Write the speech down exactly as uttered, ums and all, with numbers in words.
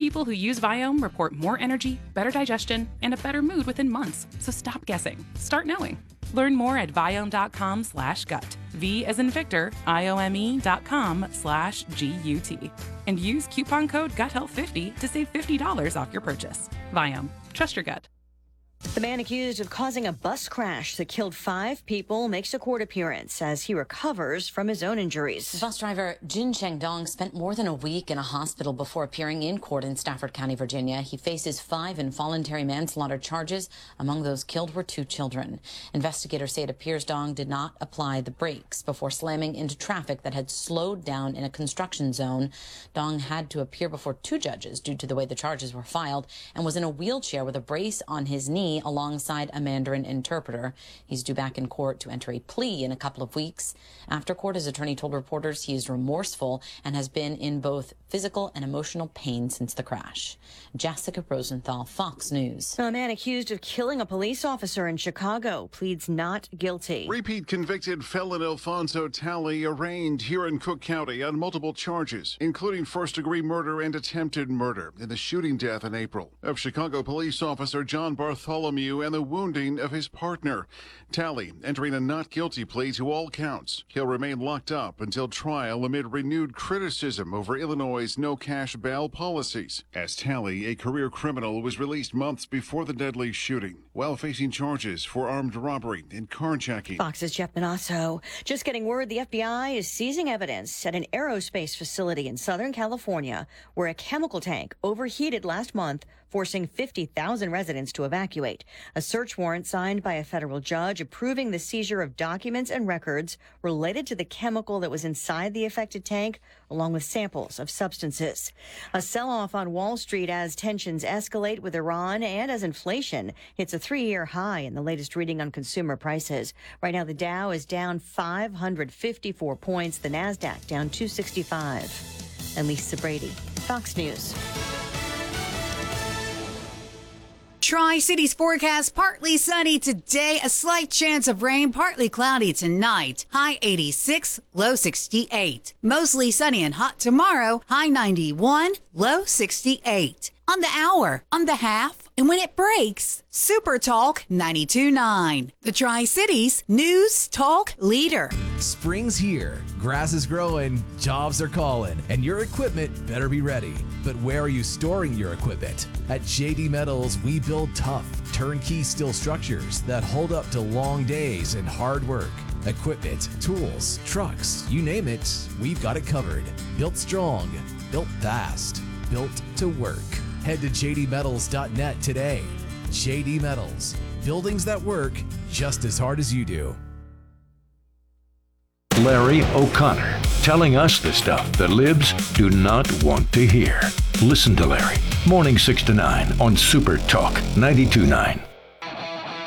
people who use Viome report more energy, better digestion, and a better mood within months. So stop guessing. Start knowing. Learn more at Viome.com slash gut. V as in Victor, I-O-M-E dot com slash G-U-T. And use coupon code gut health fifty to save fifty dollars off your purchase. Viome. Trust your gut. The man accused of causing a bus crash that killed five people makes a court appearance as he recovers from his own injuries. Bus driver Jin Cheng-dong spent more than a week in a hospital before appearing in court in Stafford County, Virginia. He faces five involuntary manslaughter charges. Among those killed were two children. Investigators say it appears Dong did not apply the brakes before slamming into traffic that had slowed down in a construction zone. Dong had to appear before two judges due to the way the charges were filed and was in a wheelchair with a brace on his knee alongside a Mandarin interpreter. He's due back in court to enter a plea in a couple of weeks. After court, his attorney told reporters he is remorseful and has been in both physical and emotional pain since the crash. Jessica Rosenthal, Fox News. A man accused of killing a police officer in Chicago pleads not guilty. Repeat convicted felon Alfonso Talley arraigned here in Cook County on multiple charges, including first-degree murder and attempted murder in the shooting death in April of Chicago police officer John Bartholomew and the wounding of his partner. Talley entering a not guilty plea to all counts. He'll remain locked up until trial amid renewed criticism over Illinois' no-cash bail policies. As Talley, a career criminal, was released months before the deadly shooting, while facing charges for armed robbery and carjacking. Fox's Jeff Manasso. Just getting word the F B I is seizing evidence at an aerospace facility in Southern California where a chemical tank overheated last month, forcing fifty thousand residents to evacuate. A search warrant signed by a federal judge approving the seizure of documents and records related to the chemical that was inside the affected tank, along with samples of substances. A sell-off on Wall Street as tensions escalate with Iran and as inflation hits a three-year high in the latest reading on consumer prices. Right now, the Dow is down five hundred fifty-four points, the NASDAQ down two sixty-five. And Lisa Brady, Fox News. Tri-Cities forecast, partly sunny today, a slight chance of rain, partly cloudy tonight. High eighty-six, low sixty-eight. Mostly sunny and hot tomorrow, high ninety-one, low sixty-eight. On the hour, on the half, and when it breaks, Super Talk ninety-two point nine. The Tri-Cities News Talk Leader. Spring's here, grass is growing, jobs are calling, and your equipment better be ready. But where are you storing your equipment? At J D Metals, we build tough, turnkey steel structures that hold up to long days and hard work. Equipment, tools, trucks, you name it, we've got it covered. Built strong, built fast, built to work. Head to J D metals dot net today. J D Metals, buildings that work just as hard as you do. Larry O'Connor, telling us the stuff the libs do not want to hear. Listen to Larry, morning six to nine on Super Talk ninety-two point nine.